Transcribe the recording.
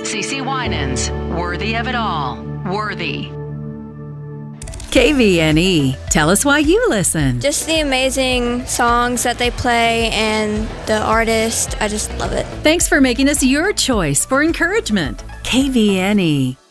CeCe Winans, Worthy of It All. Worthy. KVNE. Tell us why you listen. Just the amazing songs that they play and the artist. I just love it. Thanks for making us your choice for encouragement. KVNE.